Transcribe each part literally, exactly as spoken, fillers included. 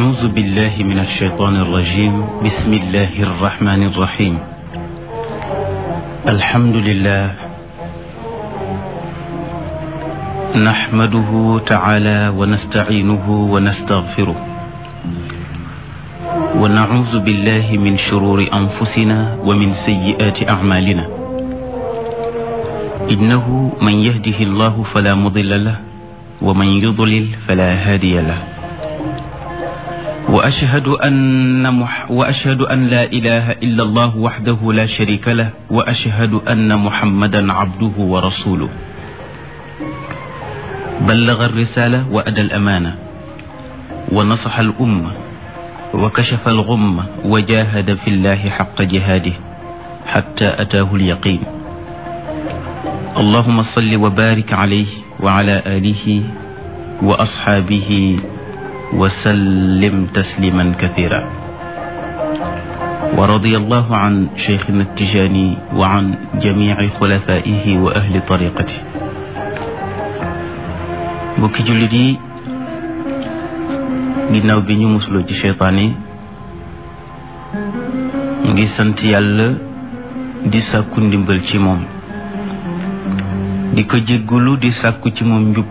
أعوذ بالله من الشيطان الرجيم بسم الله الرحمن الرحيم الحمد لله نحمده تعالى ونستعينه ونستغفره ونعوذ بالله من شرور أنفسنا ومن سيئات أعمالنا إنه من يهده الله فلا مضل له ومن يضلل فلا هادي له وأشهد أن, مح وأشهد أن لا إله إلا الله وحده لا شريك له وأشهد أن محمدا عبده ورسوله بلغ الرسالة وأدى الأمانة ونصح الأمة وكشف الغمة وجاهد في الله حق جهاده حتى أتاه اليقين اللهم صل وبارك عليه وعلى آله وأصحابه وسلم تسليما كثيرا ورضي الله عن شيخنا التجاني وعن جميع خلفائه وأهل طريقته mbokki jullit yi ginnaaw bi ñu musuloo ci seytaan yi ñu ngi sant yàlla di sàkku ndimbal ci moom di ko jéggulu di sàkku ci moom njub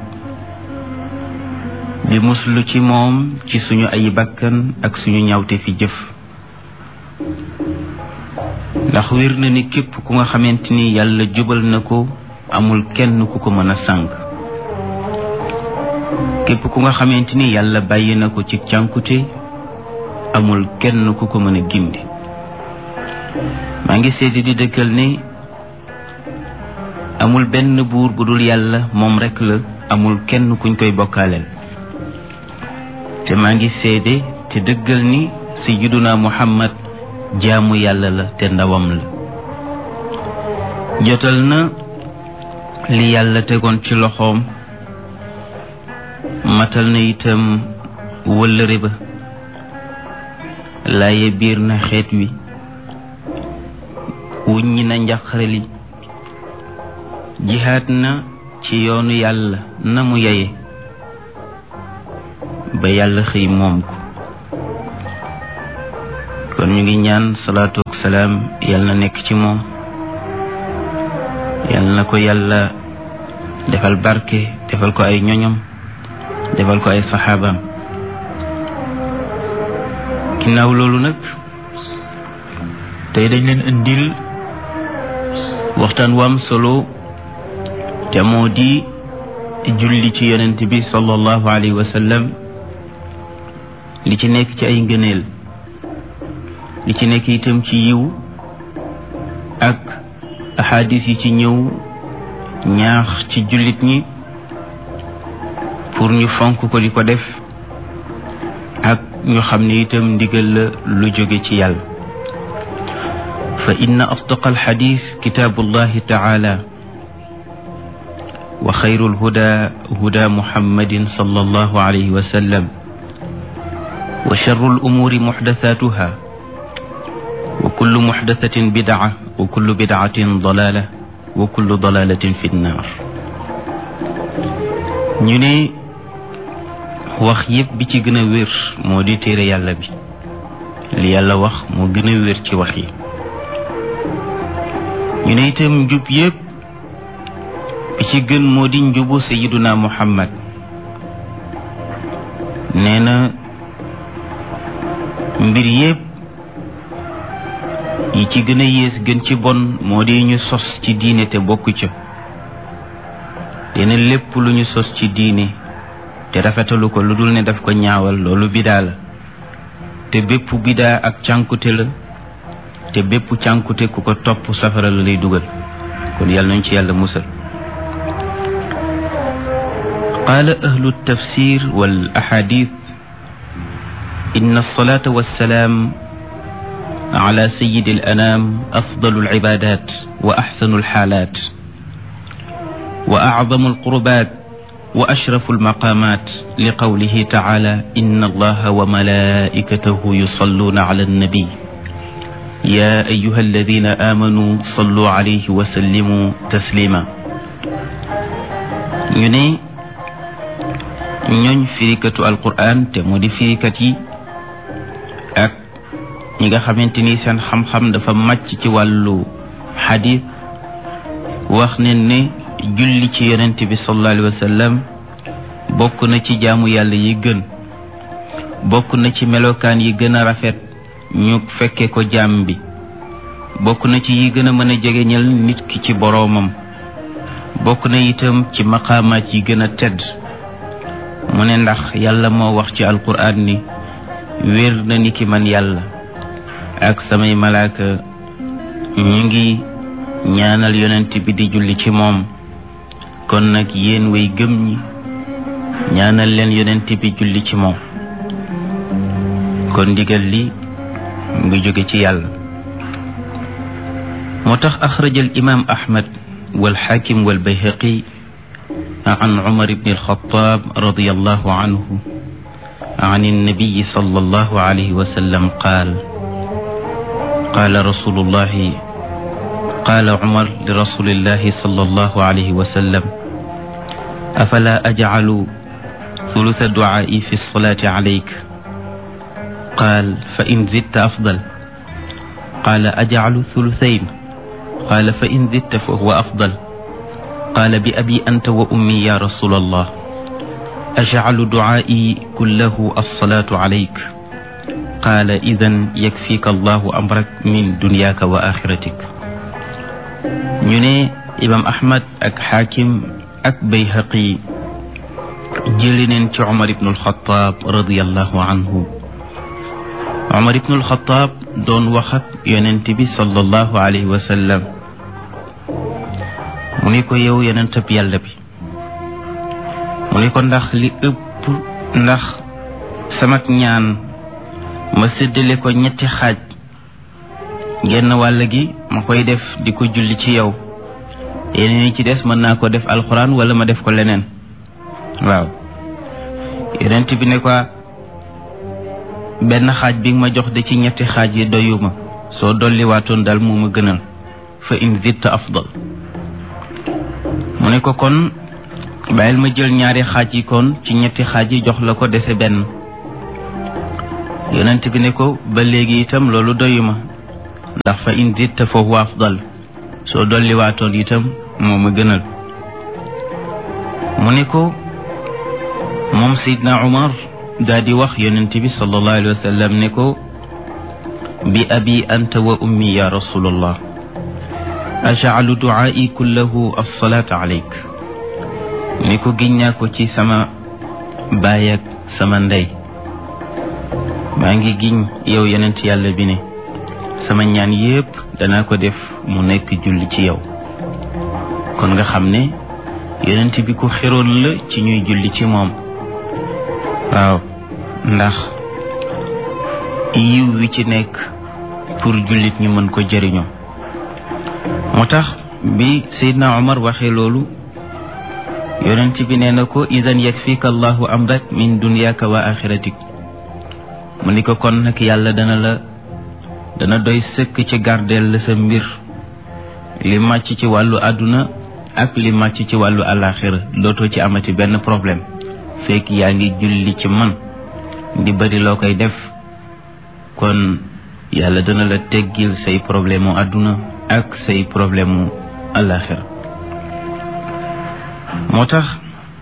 di muslu ci moom ci suñu ay bakkan ak suñu ñawte fi jëf ndax wér na ni képp ku nga xamante ni yàlla jubal na ko amul kenn ku ko mën a sànk képp ku nga xamante ni yàlla bàyyi na ko ci cànkute amul kenn ku ko mën a gindi maa ngi seede di dëkkal ne amul benn buur bu dul yàlla moom rekk la amul kenn kuñ koy bokkaaleel te maa ngi seede te dëggal ni sayyiduna Muhammad jaamu yàlla la te ndawam la jotal na li yàlla tegoon ci loxoom matal na itam wëllëre ba laaye biir na xeet wi wuññi na njaqare li jihaat na ci yoonu yàlla na mu yeye ba yàlla xëy moom ko kon ñu ngi ñaan salaatu ak salaam yàlla na nekk ci moom yàlla na ko yàlla defal barke defal ko ay ñoñom defal ko ay saxaabaam ginnaaw loolu nag tey dañ leen indil waxtaan wu am solo te moo di julli ci yonent bi sallallahu alayhi wa sallam li ci nekk ci ay ngëneel li ci nekk itam ci yiw ak ahadis yi ci ñëw ñaax ci jullit ñi pour ñu fonk ko di ko def ak ñu xam ne itam ndigal la lu jóge ci yàlla fa inna asdaqa alxadis kitaabullahi taala wa xayrul huda huda muhammadin sallallahu alayhi wa sallam wa sharrul umuuri muxdasatuha wa kullu muxdasatin bidaa wa kullu bidaatin dalaala wa kullu dalaalatin fi nnaar ñu ne wax yépp bi ci gën a wér moo di téere yàlla bi li yàlla wax moo gën a wér ci wax yi ñu ne itam njub yépp bi ci gën moo di njubu sayiduna muhammad nee na mbir yépp yi ci gën a yées gën ci bon moo di ñu sos ci diine te bokk ca dina lépp lu ñu sos ci diine te rafetalu ko lu dul ne daf ko ñaawal loolu bidaa la te bépp bidaa ak cànkute la te bépp cànkute ku ko topp safara la lay dugal kon yàlla nañ ci yàlla musal qaala ahlu tafsir wal ahadith inna alsalata wassalaam ala sayidi al anam afdalu al ibadat wa axsanu al xaalaat wa acdamu al qurbaat wa ashrafu almaqamat li qawlihi taala inna allaha wa malaikatahu yusalluna ala annabi ya ayuha alladina amanu sallu alayhi wa sallimu taslima ñu ne ñooñ firikatu alquran te moo di firikat yi ak ñi nga xamante ni seen xam-xam dafa màcc ci wàllu xadiis wax ne ne julli ci yonent bi sallallahu alayhi wa sallam bokk na ci jaamu yàlla yi gën bokk na ci melokaan yi gën a rafet ñu fekke ko jaam bi bokk na ci yi gën a mën a jegeñal nit ki ci boroomam bokk na itam ci maqaamaat yi gën a tedd mu ne ndax yàlla moo wax ci alquraan ni wér na ni ki man yàlla ak samay malaaka ñu ngi ñaanal yonent bi di julli ci moom kon nag yéen way gëm ñi ñaanal leen yonent bi julli ci moom kon ndigal li ngi jóge ci yàlla moo tax axraja al imam ahmad wal xaakim wal bayhaqi an umar ibn alxataab radiyallahu anhu an annabiyi sallallahu alayhi wa sallam qaal qaala rasulullahi qaala umar li rasulillahi sallallahu alayhi wa sallam afala ajcalu thulutha ducaai fi lsalaati calayk qaal fa in zidta afdal qaala ajcalu thuluthayn qaala fa in zidta fa huwa afdal qaala bi abi anta wa ummi ya rasul allah ajcalu ducaai kullahu alsalaatu calayk qaala idan yakfika allahu amrak min dunyaaka wa axiratik ñu ne imam ahmad ak xaakim ak bayhaqi jëli neen ci umar ibnu alxataab radiallahu anhu umar ibnu alxataab doon wax ak yonent bi sallallahu alayhi wa sallam mu ne ko yow yonentab yàlla bi mu ne ko ndax li ëpp ndax samak ñaan ma séddale ko ñetti xaaj genn wàll gi ma koy def di ko julli ci yow yeneen yi ci des mën naa ko def alxuraan wala ma def ko leneen waaw yonent bi ne ko benn xaaj bi nga ma jox de ci ñetti xaaj yi doyuma soo dolli waatoon daal moo ma gënal fa in zidta afdal mu ne ko kon bàyyil ma jël ñaari xaaj yi kon ci ñetti xaaj yi jox la ko dese benn yonent bi ne ko ba léegi itam loolu doyuma ndax fa in zidta fa huwa afdal soo dolli waatoon itam moo ma gënal mu ne ko moom Seydina Umar daa di wax yonent bi sallallahu alayhi wa sallam ne ko bi abi anta wa ummi ya rasulallah ajcalu ducaai kullahu alsalaata alayk ne ko giñ naa ko ci sama baay ak sama ndey maa ngi giñ yow yonent yàlla bi ne sama ñaan yépp danaa ko def mu nekk julli ci yow kon nga xam ne yonent bi ku xeroon la ci ñuy julli ci moom waaw ndax yiw wi ci nekk pour jullit ñi mën ko jëriñoo moo tax bi Seydina Omar waxee loolu yonent bi nee na ko idan yakfika allahu amrak min dunyaaka wa axiratik mu ni ko kon nag yàlla dana la dana doy sëkk ci gardeel la sa mbir li màcc ci wàllu àdduna ak li màcc ci wàllu àllaaxira dootoo ci amati benn problème fekk yaa ngi julli ci man di bari loo koy def kon yàlla dana la teggil say problème mu àdduna ak say problème mu àllaaxira moo tax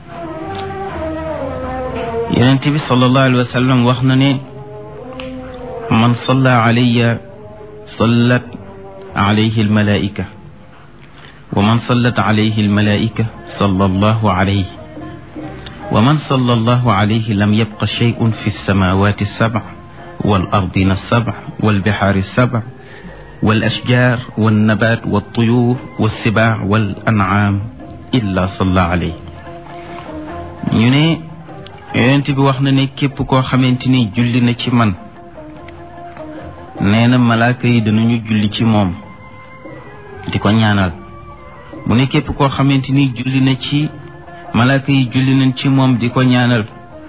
yonent bi sallallahu alayhi wa sallam wax na ne man salla alayya sallat alayhi almalaika wa man sallat alayhi almalaika salla allahu alayhi wa man salla allahu alayhi lam yabqa shay'un fi alsamawati alsab'a wal ardina alsab'a wal bihari alsab'a wal ashjar wal nabat wal tuyur wal sibaa wal an'am illa salla alayhi ñu ne yonent bi wax na ne képp koo xamante ni julli na ci man nee na malaaka yi danañu julli ci moom di ko ñaanal mu ne képp koo xamante ni julli na ci malaaka yi julli nañ ci moom di ko ñaanal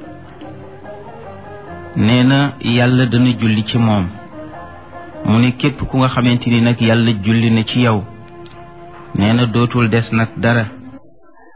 nee na yàlla dana julli ci moom mu ne képp ku nga xamante ni nag yàlla julli na ci yow nee na dootul des nag dara